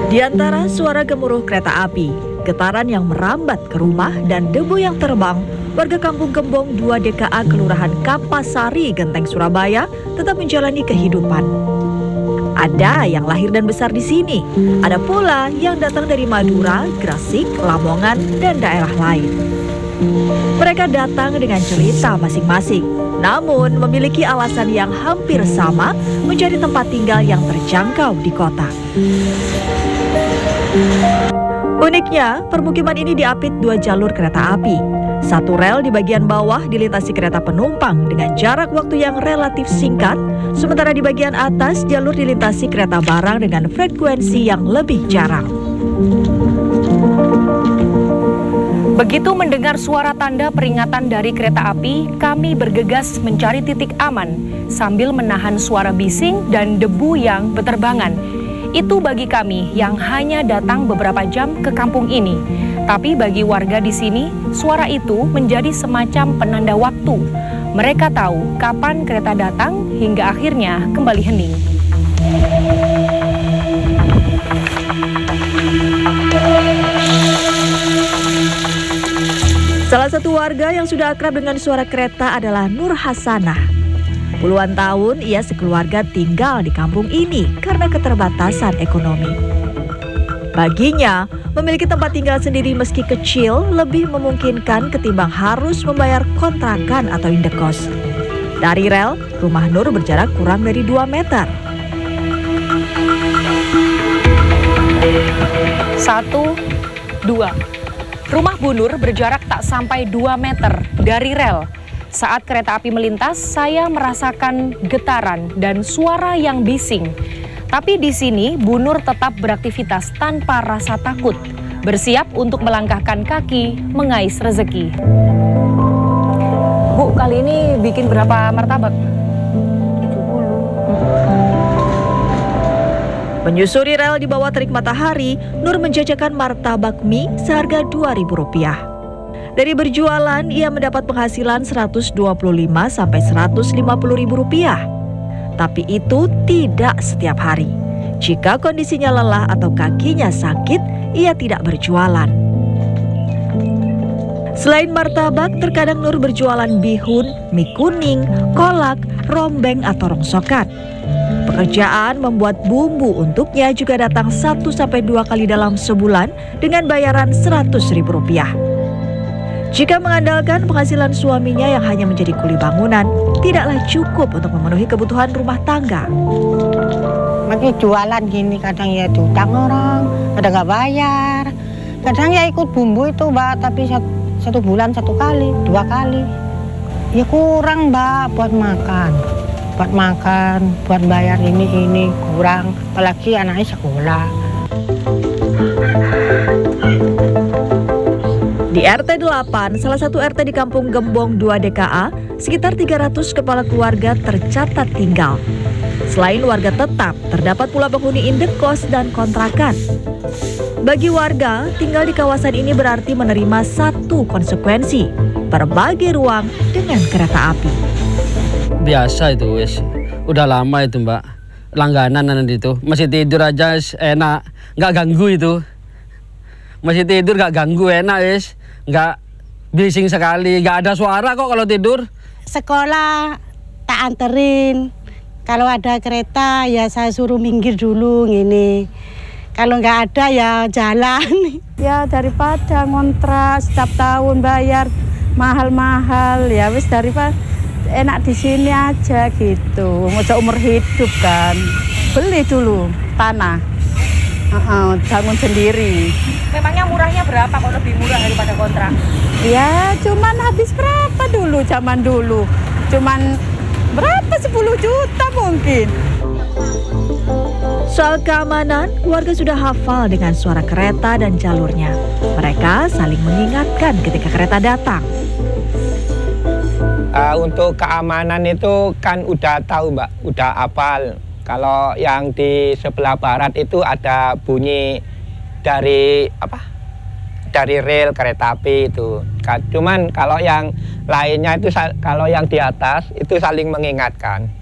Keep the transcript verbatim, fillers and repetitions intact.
Di antara suara gemuruh kereta api, getaran yang merambat ke rumah dan debu yang terbang, warga Kampung Gembong dua D K A Kelurahan Kapasari, Genteng, Surabaya tetap menjalani kehidupan. Ada yang lahir dan besar di sini, ada pula yang datang dari Madura, Gresik, Lamongan, dan daerah lain. Mereka datang dengan cerita masing-masing, namun memiliki alasan yang hampir sama menjadi tempat tinggal yang terjangkau di kota. Uniknya, permukiman ini diapit dua jalur kereta api. Satu rel di bagian bawah dilintasi kereta penumpang dengan jarak waktu yang relatif singkat, sementara di bagian atas jalur dilintasi kereta barang dengan frekuensi yang lebih jarang. Begitu mendengar suara tanda peringatan dari kereta api, kami bergegas mencari titik aman sambil menahan suara bising dan debu yang beterbangan. Itu bagi kami yang hanya datang beberapa jam ke kampung ini. Tapi bagi warga di sini, suara itu menjadi semacam penanda waktu. Mereka tahu kapan kereta datang hingga akhirnya kembali hening. Salah satu warga yang sudah akrab dengan suara kereta adalah Nur Hasanah. Puluhan tahun ia sekeluarga tinggal di kampung ini karena keterbatasan ekonomi. Baginya, memiliki tempat tinggal sendiri meski kecil lebih memungkinkan ketimbang harus membayar kontrakan atau indekos. Dari rel, rumah Nur berjarak kurang dari dua meter. Satu, dua. Rumah Bu Nur berjarak tak sampai dua meter dari rel. Saat kereta api melintas, saya merasakan getaran dan suara yang bising. Tapi di sini, Bu Nur tetap beraktivitas tanpa rasa takut, bersiap untuk melangkahkan kaki mengais rezeki. Bu, kali ini bikin berapa martabak? tujuh puluh. Menyusuri rel di bawah terik matahari, Nur menjajakan martabak mie seharga dua ribu rupiah. Dari berjualan, ia mendapat penghasilan seratus dua puluh lima sampai seratus lima puluh ribu rupiah. Tapi itu tidak setiap hari. Jika kondisinya lelah atau kakinya sakit, ia tidak berjualan. Selain martabak, terkadang Nur berjualan bihun, mie kuning, kolak, rombeng atau rongsokan. Pekerjaan membuat bumbu untuknya juga datang satu sampai dua kali dalam sebulan dengan bayaran seratus ribu rupiah. Jika mengandalkan penghasilan suaminya yang hanya menjadi kuli bangunan, tidaklah cukup untuk memenuhi kebutuhan rumah tangga. Masih jualan gini, kadang ya diutang orang, kadang nggak bayar. Kadang ya ikut bumbu itu, Mbak, tapi satu, satu bulan satu kali, dua kali. Ya kurang, Mbak, buat makan. Buat makan, buat bayar ini-ini, kurang. Apalagi anaknya sekolah. Di R T delapan, salah satu R T di Kampung Gembong dua D K A, sekitar tiga ratus kepala keluarga tercatat tinggal. Selain warga tetap, terdapat pula penghuni indekos dan kontrakan. Bagi warga, tinggal di kawasan ini berarti menerima satu konsekuensi, berbagi ruang dengan kereta api. Biasa itu, wes. Udah lama itu, Mbak. Langganan itu. Masih tidur aja enak, nggak ganggu itu. Masih tidur nggak ganggu, enak, wes. Nggak bising sekali, nggak ada suara kok kalau tidur. Sekolah tak anterin. Kalau ada kereta ya saya suruh minggir dulu gini. Kalau nggak ada ya jalan. Ya daripada ngontrak setiap tahun bayar mahal-mahal, ya wis daripada enak di sini aja gitu. Mau umur hidup kan. Beli dulu tanah. Uh-uh, bangun sendiri. Memangnya murahnya berapa kalau lebih murah daripada kontrak? Ya cuman habis berapa dulu zaman dulu. Cuman berapa sepuluh juta mungkin. Soal keamanan, warga sudah hafal dengan suara kereta dan jalurnya. Mereka saling mengingatkan ketika kereta datang. Uh, untuk keamanan itu kan udah tahu, Mbak, udah hafal. Kalau yang di sebelah barat itu ada bunyi dari apa? Dari rel kereta api itu. Cuman kalau yang lainnya itu kalau yang di atas itu saling mengingatkan.